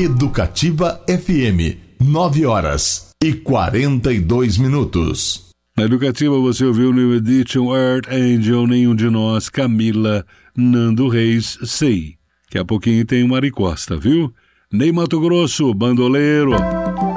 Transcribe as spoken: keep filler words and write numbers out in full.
Educativa F M, nove horas e quarenta e dois minutos. Na Educativa você ouviu New Edition, Earth Angel, Nenhum de Nós, Camila, Nando Reis, Sei. Daqui a pouquinho tem Mari Costa, viu? Ney Mato Grosso, Bandoleiro.